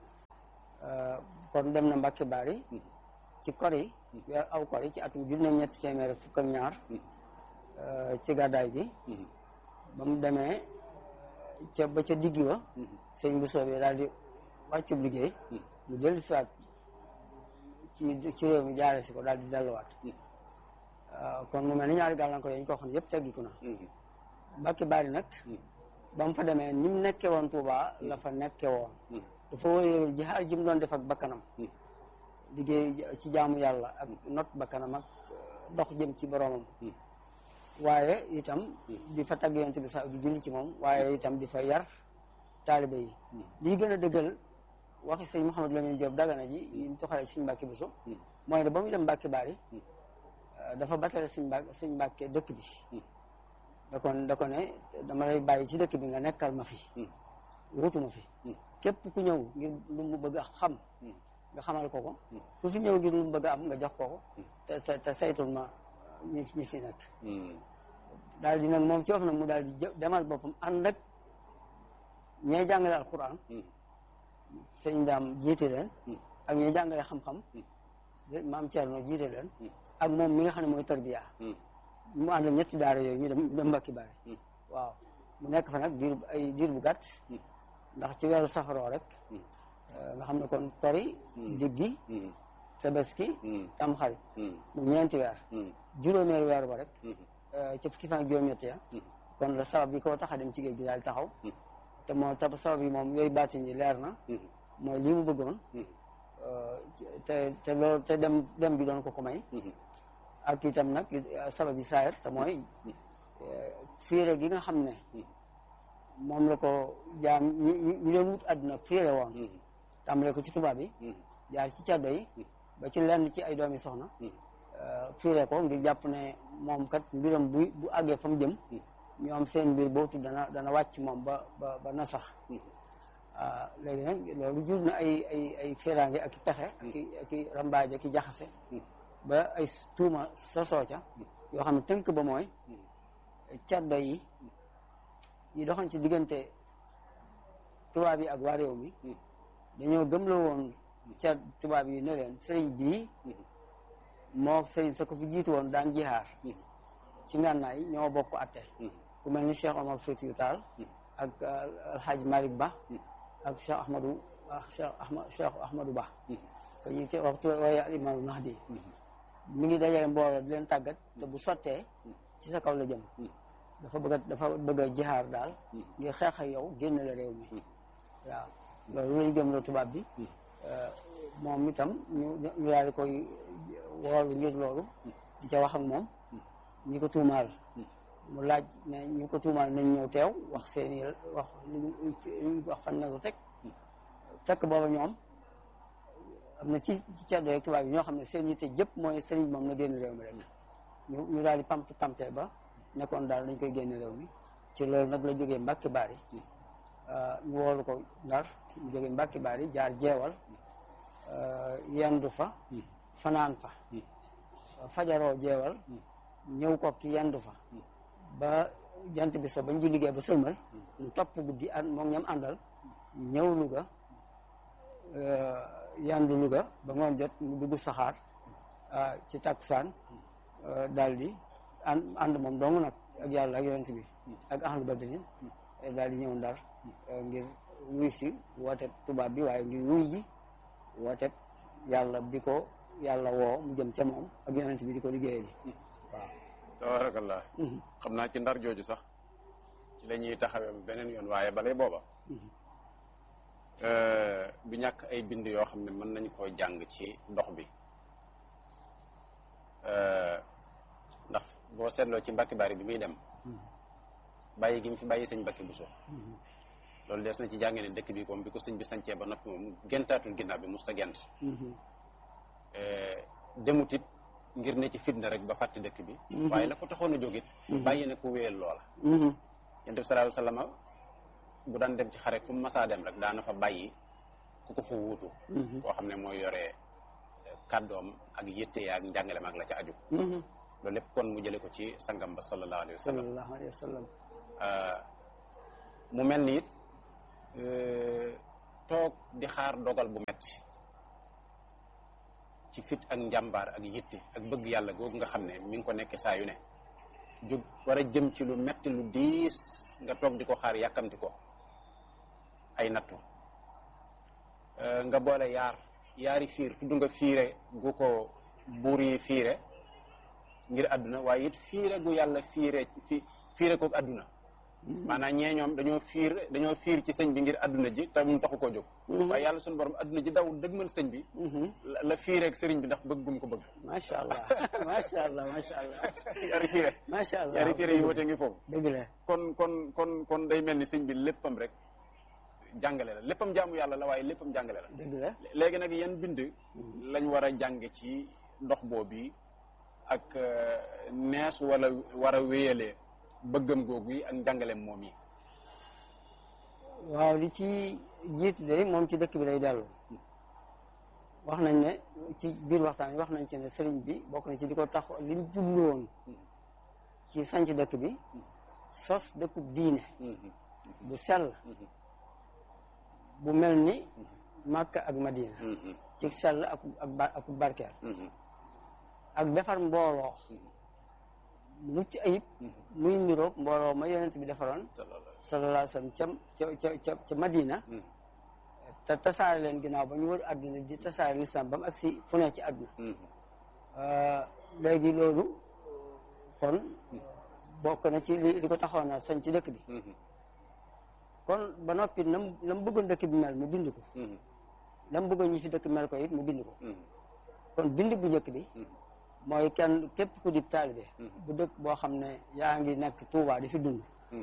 kon dem na Mbàkke Bari ci kori weer aw kori ci atum junne ñetti téeméer fukk ak ñaar ci gàddaay bi ba mu demee ca ba ca digg wa sëñ Buso bi daal di wàccub liggéey mu dellu siwaat ci ci réew mi jaare si ko daal di delluwaat kon mu mel ni ñaari gàllankoor yi ñu ko waxoon yëpp teggiku na Mbàkke Bari nag ba mu fa demee ni mu nekkee woon Tuubaa la fa nekkee woon dafa wóyee jihaar ji mu doon def ak bakkanam liggéey ci jaamu yàlla ak not bakkanam ak dox jëm ci boroomam waaye itam di fa tagg yonent bi sax di julli ci moom waaye itam di fa yar taalibe yi lii gën a dëggal waxi sëñ Mouhamadou Lamine Diop Dagana ji yi mu toxalee suñ Mbàkke Buso mooy ne ba muy dem Mbàkke Bari dafa batale suñ Mbàkke suñ Mbàkke dëkk bi da kon da ko ne dama lay bàyyi ci dëkk bi nga nekkal ma fi wutu ma fi képp ku ñëw ngir lu mu bëgg a xam nga xamal ko ko ku fi ñëw ngir lu mu bëgg a am nga jox ko ko te te te saytul ma ñi ñi fi nekk daal di nag moom ci wax nag mu daal di demal boppam ànd ak ñay jàngale alquran sëñ daam jiite leen ak ñuy jàngale xam-xam maam Thierno jiite leen ak moom mi nga xam ne mooy tarbiya mu ànd ñetti daara yooyu ñu dem dem Mbàkke Bari waaw mu nekk fa nag diir ay diir bu gàtt ndax ci weeru safaroo rek nga xam ne kon kori diggi tabaski tamxarit mu ñeenti weer juróomeelu weer ba rek ca fukki fan ak juróom-ñett ya kon la sabab bi ko tax a dem ci géej gi daal taxaw te moo tax sabab yi moom yooyu baatin yi leer na mooy lii mu bëggoon te te loolu te dem dem gi doon ko ko may ak itam nag sabab yi saayir te mooy fiire gi nga xam ne moom la ko jaam ñi ñi doon wut àdduna fiire woon tàmbale ko ci tubaab yi jaar ci caddo yi ba ci lenn ci ay doomi soxna fiire ko ngir jàpp ne moom kat mbiram bu bu àggee fa mu jëm ñoom seen mbir bootu dana dana wàcc moom ba ba ba na sax waaw léegi nag loolu jur na ay ay ay fiiraange ak i pexe ak i ak i rambaaje ak i jaxase ba ay tuuma sosoo ca yoo xam ne tënk ba mooy caddo yi yi doxoon ci diggante tubaab yi ak waa réew mi dañoo gëmloo woon ca tubaab yi ne leen sëriñ bii moo sëriñ sa ko fi jiitu woon daan jihaar ci ngànnaay ñoo bokk atte ku mel ni Cheikh Omar Foutiyou Tall ak Alhaji Malick Ba ak Cheikh Ahmadou Cheikh Ahmad Cheikh Ahmadou Ba ko ñu te waxtu waaye al Imam Mahdi mi ngi dajale mbooloo di leen tàggat te bu sottee ci sa kaw la jëm dafa bëgg a dafa bëgg a jihaar daal ngir xeex ak yow génn la réew mi waaw loolu lañ gëm loo tubaab bi moom itam ñu ñu daal di koy woolu ngir loolu di ca wax ak moom ñi ko tuumaal mu laaj ne ñi ko tuumaal nañ ñëw teew wax seeni wax luñ wax fan na ko teg fekk booba ñoom am na ci ci ceddo yeeg tubaab yi ñoo xam ne seen yitte jëpp mooy sëriñ moom na génn réew mi rek ñu ñu daal di pamp pamte ba nekkoon daal dañ koy génn réew mi ci loolu nag la jógee Mbàkke Bari ñu woolu ko Ndar mu jógee Mbàkke Bari jaar jeewal yendu fa fanaan fa fajaroo jeewal ñëw ko ki yendu fa ba jant bi so bañ ji liggéey ba sëlmal ñu topp guddi an moom ñam àndal ñëw Louga yandu Louga ba ngoon jot mu dugg saxaar ci takkusaan daal di ànd ànd moom dong nag ak yàlla ak yonent bi ak ahlu badrin daal di ñëw Ndar ngir wuy si woote tubaab bi waaye ngir wuy ji woote yàlla bi ko yàlla woo mu jëm ca moom ak yonent bi di ko liggéeyee bi waaw tabarakallah xam naa ci Ndar jooju sax ci la ñuy taxawee beneen yoon waaye balay booba du ñàkk ay bind yoo xam ne mën nañ koo jàng ci dox bi ndax boo seetloo ci Mbàkke Bari bi muy dem bàyyi gi mu fi bàyyi sëñ Mbàkke Buso loolu des na ci jàngee ne dëkk bi comme bi ko sëñ bi sancee ba noppi moom gentaatul ginnaaw bi musta gent demut it ngir ne ci fitna rek ba fàtte dëkk bi waaye la ko taxoon a jógit bàyyi na ko wéyal loola yonent bi sallallahu alayhi wasallam bu daan dem ci xare fu mu masaa dem rek daana fa bàyyi ku ko fa wuutu koo xam ne mooy yore kàddoom ak yëtte ak njàngaleem ak la ca aju loolu lépp kon mu jële ko ci sangam ba sallallahu alayhi wa sallam sallallahu alayhi wa sallam mu mel ni it toog di xaar dogal bu metti ci fit ak njàmbaar ak yitte ak bëgg yàlla googu nga xam ne mi ngi ko nekk saa yu ne jóg war a jëm ci lu metti lu diis nga toog di ko xaar yàkkamti ko ay nattu nga boole yaar yaari fiir tudd nga fiire gu ko buur yi fiire ngir àdduna waaye it fiire gu yàlla fiire fi fiire kook àdduna maanaam ñee ñoom dañoo fiir dañoo fiir ci sëñ bi ngir àdduna ji te mu taxu koo jóg waaye yàlla suñu borom àdduna ji daw dëgmal sëñ bi la fiireeg sëriñ bi ndax bëgg gum ko bëgg macha allah macha allah macha allah yaari fiire macha allah yaari fiire yi wotee ngi foofu dëgg la kon kon kon kon day mel ni sëñ bi léppam rek jàngale la léppam jaamu yàlla la waaye léppam jàngale la dëgg la léegi nag yan bind lañ war a jàng ci dox boobu ak nees wala war a wéyalee bëggam googu yi ak njàngaleem moom yi waaw li ci jiitu de moom ci dëkk bi lay dellu wax nañ ne ci biir waxtaan yi wax nañ ci ne sëriñ bi bokk na ci di ko tax li mu jublu woon ci sanc dëkk bi sos dëkkub diine bu sell bu mel ni Makka ak Madina ci sell ak ak ak barkeel ak defar mbooloo mucc ayib muy niroog mbooloo ma yonent bi defaroon sallallahu alayhi wa sallam ca ca ca ca Madina te tasaare leen ginnaaw ba ñu wër àdduna di tasaare lislaam ba mu agsi fu ne ci àdduna léegi loolu kon bokk na ci li li ko taxoon na soñ ci dëkk bi kon ba noppi nam la mu bëggoon dëkk bi mel mu bind ko la mu bëggoon ñi fi dëkk mel ko it mu bind ko kon bind bu njëkk bi mooy kenn képp ku di taalibe bu dëkk boo xam ne yaa ngi nekk Tuubaa di fi dund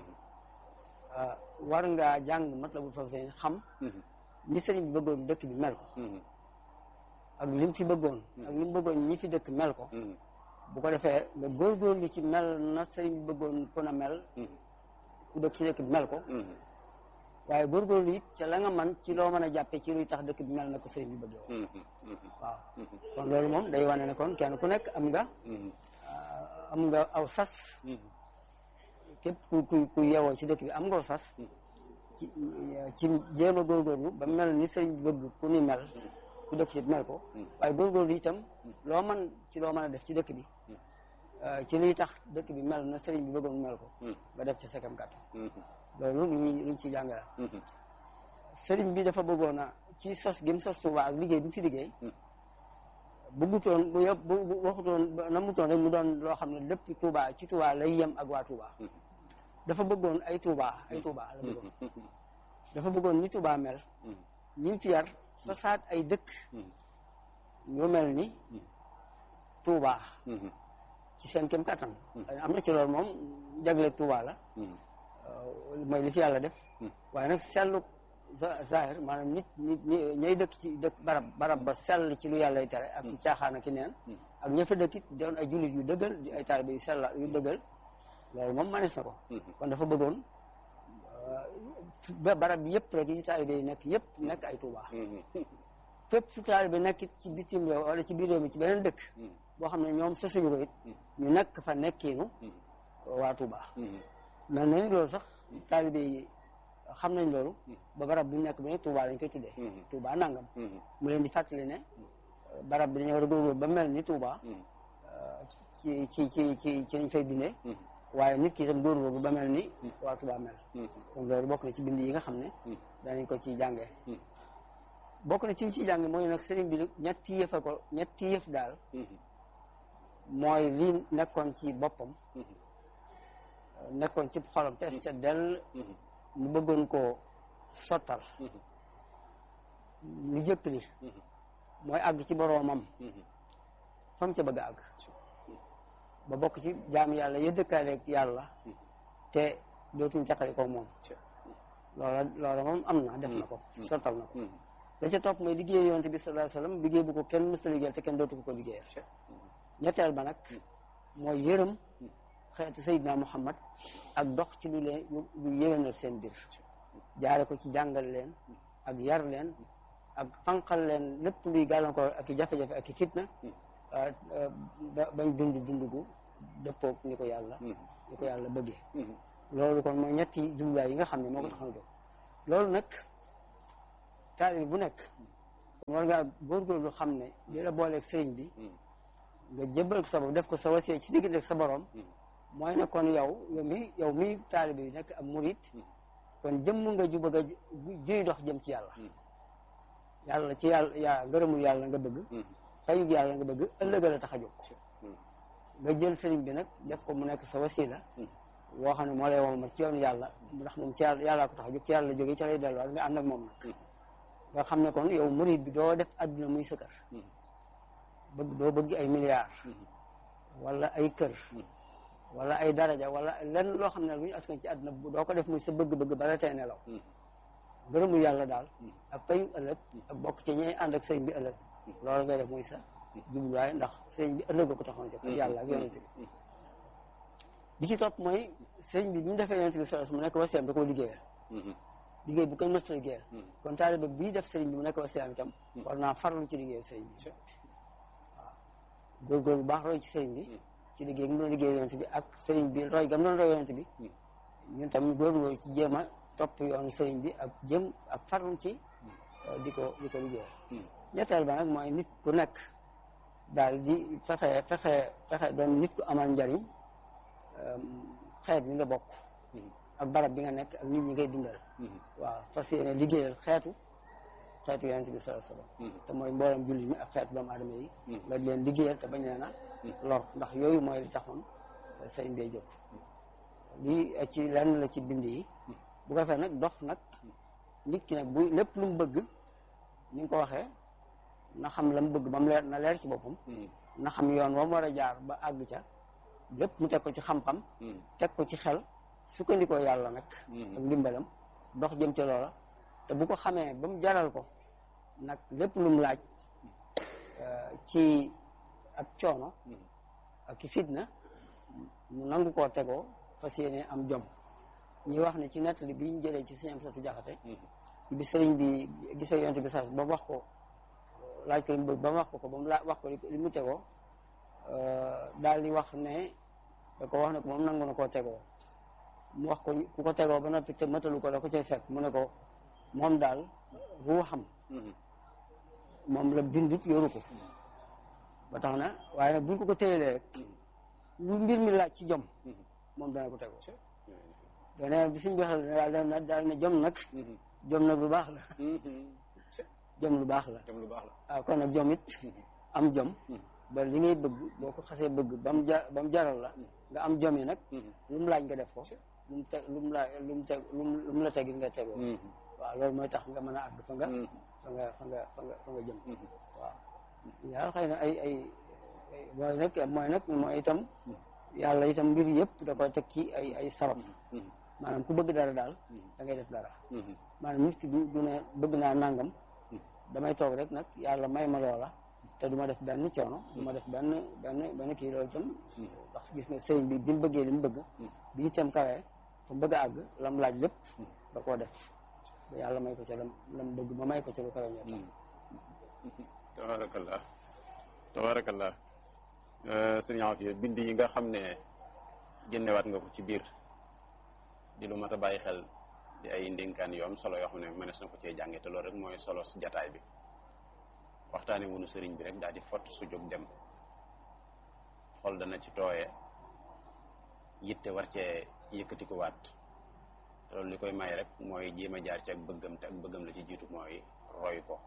war ngaa jàng Matlabul Fawzayni xam ni sëriñ bi bëggoon dëkk bi mel ko ak lim fi bëggoon ak lim bëggoon ñi fi dëkk mel ko bu ko defee nga góorgóorlu ci mel na sëriñ bi bëggoon ku na mel ku dëkk ci dëkk bi mel ko waaye góorgóorlu it ca la nga man ci loo mën a jàppee ci luy tax dëkk bi mel na ko sëriñ bi bëggee woon waaw kon loolu moom day wane ne kon kenn ku nekk am nga am nga aw sas képp ku ku ku yeewoo ci dëkk bi am nga aw sas ci ci jéem a góorgóorlu ba mel ni sëriñ bi bëgg ku ni mel ku dëkk ci mel ko waaye góorgóorlu itam loo mën ci loo mën a def ci dëkk bi ci liy tax dëkk bi mel na sëriñ bi bëggoon mel ko nga def ci sekam kàttan loolu lu ñu luñ ci jàngale sëriñ bi dafa bëggoon a ci sos gi mu sos Tuubaa ak liggéey bi mu fi liggéey bëggutoon bu yëpp bu waxutoon namutoon rek mu doon loo xam ne lépp Tuubaa ci Tuubaa lay yem ak waa Tuubaa dafa bëggoon ay Tuubaa ay Tuubaa la bëggoon dafa bëggoon ni Tuubaa mel ñi fi yar sosaat ay dëkk ñu mel ni Tuubaa ci seen kem kattan am na ci loolu moom jagle Tuubaa la mooy li fi yàlla def waaye nag sellu zahir maanaam nit nit ñay dëkk ci dëkk barab barab ba sell ci lu yàlla tere ak caaxaan ak ki neen ak ña fa dëkkit doon ay jullit yu dëggal di ay taalibe yu sell yu dëggal loolu moom manis na ko kon dafa bëggoon ba barab bi yëpp rek yi taalibe yi nekk yëpp nekk ay Tuubaa fépp fu taalibe nekk ci bitim réew wala ci biir réew mi ci beneen dëkk boo xam ne ñoom sosuñu ko it ñu nekk fa nekkiinu waa Tuubaa mel na ni loolu sax taalibe yi xam nañ loolu ba barab bi nekk ba ne Tuubaa lañ koy tuddee Tuubaa nangam mu leen di fàttali ne barab bi dañoo war a góorgóorlu ba mel ni Tuubaa ci ci ci ci ci lañ fay dundee waaye nit ki itam góorgóorlu ba mel ni waa Tuubaa mel kon loolu bokk na ci bind yi nga xam ne danañ ko ci jàngee bokk na ci ñu ciy jànge mooy nag sëriñ bi ñetti yëf a ko ñetti yëf daal mooy li nekkoon ci boppam nekkoon ci xolam te ca dell mu bëggoon koo sottal lu jëkk li mooy àgg ci boroomam fa mu ca bëgg a àgg ba bokk ci jaam yàlla ya dëkkaaleeg yàlla te dootuñ caqali ko moom loola loola moom am na def na ko sottal na ko la ca topp mooy liggéey yonent bi sallallahu alayhi wasallam liggéey bu ko kenn mësta liggéeyal te kenn dootu ko ko liggéeyal ñetteel ba nag mooy yërëm xeetu Seydina Muhammad ak dox ci lu leen lu yéwénal seen biir jaare ko ci jàngal leen ak yar leen ak fanqal leen lépp luy gàllankoor ak i jafe-jafe ak i fitna bañ dund dund gu dëppoog ni ko yàlla ni ko yàlla bëggee loolu kon mooy ñetti jubluwaay yi nga xam ne moo ko tax a jóg loolu nag taalibe bu nekk war ngaa góorgóorlu xam ne li la booleeg sëriñ bi nga jébbal ko sa bopp def ko sa wasee ci diggante ak sa borom mooy ne kon yow yow mi yow mi taalibe bi nekk am murit kon jëmm nga ju bëgg a juy dox jëm ci yàlla yàlla ci yàlla yaa ngërëmul yàlla nga bëgg fayug yàlla nga bëgg ëllëgal a tax a jóg nga jël sëriñ bi nag def ko mu nekk sa wasila woo xam ne moo lay womal ci yoonu yàlla ndax moom ci yàlla yàllaa ko tax a jóg ci yàlla jógee ci lay delluwaat nga ànd ak moom nag nga xam ne kon yow murid bi doo def adduna muy sa kër bëgg doo bëgg ay milliards wala ay kër wala ay daraja wala lenn loo xam ne lu ñu askan ci adduna doo ko def muy sa bëgg-bëgg bala tey nelaw gërëmul yàlla daal ak payu ëllëg ak bokk ci ñey ànd ak sëriñ bi ëllëg loolu ngay def muy sa jubluwaay ndax sëriñ bi ëllëg ko taxoon ci yàlla ak yonent bi bi ci topp mooy sëriñ bi bi mu defee yonent bi sallallahu alayhi wasallam mu nekk wasiyaam da koo liggéeyal liggéey bu kenn mësta liggéeyal kon taalibe bii def sëriñ bi mu nekk wasiyaam itam war naa farlu ci liggéeyal sëriñ bi waaw góorgóorlu bu baax roy ci sëriñ bi ci liggéey gi mu doon liggéey yonent bi ak sëriñ bi roy gam doon roy yonent bi ñun tam góorgóorlu ci jéem a topp yoonu sëriñ bi ak jëm ak farlu ci di ko di ko liggéeyal ñetteel ba nag mooy nit ku nekk daal di fexe fexe fexe doon nit ku amal njariñ xeet bi nga bokk ak barab bi nga nekk ak nit ñi ngay dundal waaw fas yéene liggéeyal xeetu xeetu yonent bi sallallahu alayhi wasallam te mooy mboolem jullit ñi ak xeetu doomu aadama yi nga leen liggéeyal te bañ leen a lor ndax yooyu mooy li taxoon sëriñ bay jóg lii ci lenn la ci bind yi bu ko fee nag dox nag nit ki nag bu lépp lu mu bëgg ni nga ko waxee na xam la mu bëgg ba mu leer na leer ci boppam na xam yoon wa mu war a jaar ba àgg ca lépp mu teg ko ci xam-xam teg ko ci xel sukkandikoo yàlla nag ak ndimbalam dox jëm ci loola te bu ko xamee ba mu jaral ko nag lépp lu mu laaj ci ab coono ak ki fitna mu nangu koo tegoo fas yéene am jom ñi wax ne ci nettali bi ñu jëlee ci sëñ am satu jaxate ci bi sëriñ bi gisee yonent bi sas ba mu wax ko laaj ko li mu bëgg ba mu wax ko ko ba mu laa wax ko li mu tegoo daal di wax ne da ko wax ne ko moom nangu na koo tegoo mu wax ko ku ko tegoo ba noppi te matalu ko da ko cay fekk mu ne ko moom daal ruuxam moom la bindut yoru ko ba tax na waaye nag buñ ko ko téyelee rek lu mbir mi laaj ci jom moom dana ko tegoo dane bi suñ bixal daal dana daal ne jom nag jom nag lu baax la jom lu baax la jom lu baax la waaw kon nag jom it am jom ba li ngay bëgg boo ko xasee bëgg ba mu ja ba mu jaral la nga am jom yi nag lu mu laaj nga def ko lu mu teg lu mu laaj lu mu teg lu mu la tegit nga tegoo waaw loolu mooy tax nga mën a àgg fa nga fa nga fa nga fa nga fa nga jëm waaw yàlla xëy na ay ay mooy nag mooy nag mooy itam yàlla itam mbir yëpp da koy teg ci ay ay sabab maanaam ku bëgg dara daal da ngay def dara maanaam nit ki du du ne bëgg naa nangam damay toog rek nag yàlla may ma loola te du ma def benn coono du ma def benn benn benn kii loolu itam ndax gis nga sëriñ bi bi mu bëggee li mu bëgg bi itam kawee fa mu bëgg a àgg lam laaj lépp da koo def ba yàlla may ko ca lam lam bëgg ma may ko ca lu kawe ñoo tax tabarakallah tabarakallah sëriñ Afia bind yi nga xam ne génnewaat nga ko ci biir di lu mat a bàyyi xel di ay ndénkaan yu am solo yoo xam ne mënees na ko cee jànge te loolu rek mooy solo si jataay bi waxtaane wunu sëriñ bi rek daal di fott su jóg dem xol dana ci tooye yitte war cee yëkkati ko waat te loolu li koy may rek mooy jéem a jaar ci ak bëggam te ak bëggam la ci jiitu mooy roy ko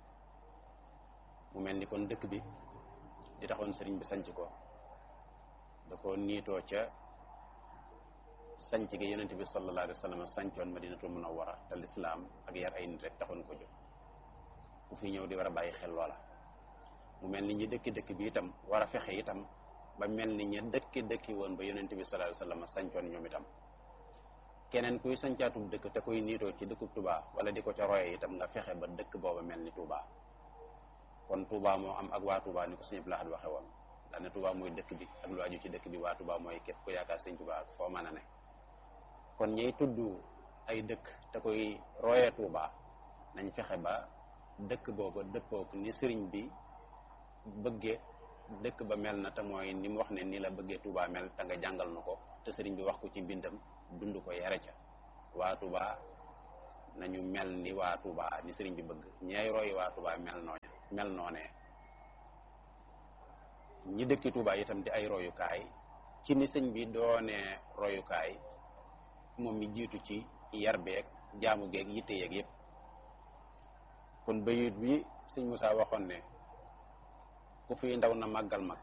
mu mel ni kon dëkk bi di taxoon sëriñ bi sanc ko da ko niitoo ca sanc gi yonent bi sallallahu alayhi wa sallam sancoon Madinatul Munawwara te lislaam ak yar ay nit rek taxoon ko jóg ku fi ñëw di war a bàyyi xel loola mu mel ni ñi dëkki dëkk bi itam war a fexe itam ba mel ni ña dëkki dëkki woon ba yonent bi sallallahu alayhi wa sallam sancoon ñoom itam keneen kuy sancaatum dëkk te kuy niitoo ci dëkkub Touba wala di ko ca roye itam nga fexe ba dëkk booba mel ni Touba kon Touba moo am ak waa Touba ni ko sëñ Abdou Lahad waxe woon daane Touba mooy dëkk bi ak lu aju ci dëkk bi waa Touba mooy képp ku yaakaar sëñ Touba ak foo mën a ne kon ñiy tudd ay dëkk te koy roye Touba nañ fexe ba dëkk booba dëppook ni sëriñ bi bëggee dëkk ba mel na te mooy ni mu wax ne ni la bëggee Touba mel te nga jàngal na ko te sëriñ bi wax ko ci mbindam dund ko yare ca waa Touba nañu mel ni waa Touba ni sëriñ bi bëgg ñay roy waa Touba mel nooña mel noonee ñi dëkki Touba itam di ay royukaay ci ni sëñ bi doonee royukaay moom mi jiitu ci yar beeg jaamu geeg yitte yeeg yëpp kon bayit bi sëñ Moussa waxoon ne ku fi ndaw na màggal mag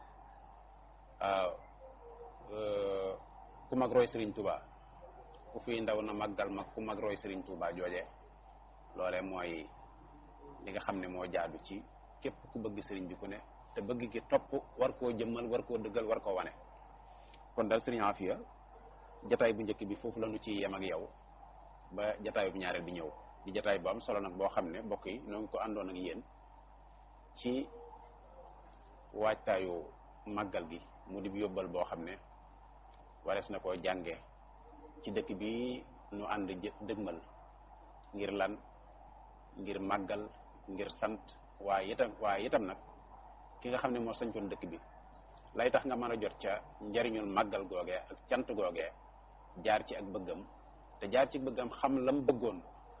ku mag roy sëriñ Touba ku fi ndaw na màggal mag ku mag roy sëriñ Touba jooje loole mooy li nga xam ne moo jaadu ci képp ku bëgg sëriñ bi ku ne te bëgg gi topp war koo jëmmal war koo dëggal war koo wane kon daal sëriñ Afia jataay bu njëkk bi foofu la ñu ci yem ak yow ba jataay bu ñaareel bi ñëw di jataay bu am solo nag boo xam ne mbokk yi ñoo ngi ko àndoon ak yéen ci waajtaayu màggal gi mu di yóbbal boo xam ne warees na koo jànge ci dëkk bi nu ànd dëgmal ngir lan ngir màggal ngir sant waaye itam waaye itam nag ki nga xam ne moo sañcoon dëkk bi lay tax nga mën a jot ca njariñul màggal googee ak cant googee jaar ci ak bëggam te jaar ci bëggam xam lam bëggoon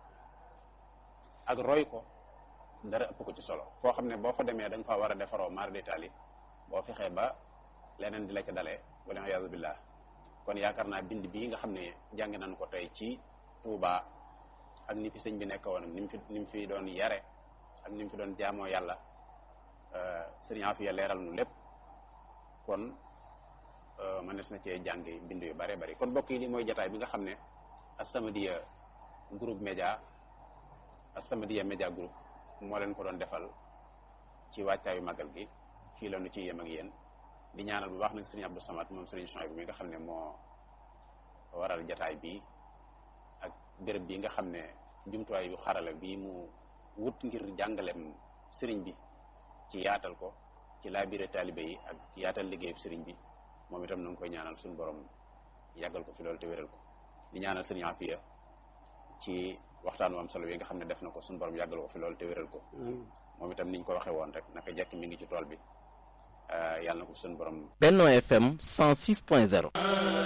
ak roy ko dara ëpp ko ci solo foo xam ne boo fa demee da nga fa war a defaroo mar d'Italie boo fexee ba leneen di la ca dalee wala iyaazu billah kon yaakaar naa bind bii nga xam ne jàng nañ ko tey ci Touba ak ni fi sëñ bi nekk woon ni mu fi ni mu fi doon yare ak ni mu fi doon jaamoo yàlla sëriñ Afia leeral nu lépp kon mënees na cee jàng bind yu bare bari kon mbokk yi li mooy jataay bi nga xam ne As-Samadiyya groupe média As-Samadiyya média groupe moo leen ko doon defal ci wàccaayu màggal gi fii la nu ci yem ak yéen di ñaanal bu baax nag sëriñ Abdou Samad moom sëriñ Chouaib bi mi nga xam ne moo waral jataay bi ak béréb bi nga xam ne jumtuwaay yu xarala bi mu wut ngir jàngalem sëriñ bi ci yaatal ko ci laabire taalibe yi ak yaatal liggéeyub sëriñ bi moom itam na nga koy ñaanal suñu borom yàggal ko fi loolu te wéral ko di ñaanal sëriñ Afia ci waxtaan wu am solo yi nga xam ne def na ko suñu borom yàggal ko fi loolu te wéral ko moom itam niñ ko waxee woon rek naka jekk mi ngi ci tool bi yàlla na ko suñu borom. Benno F M cent six point zéro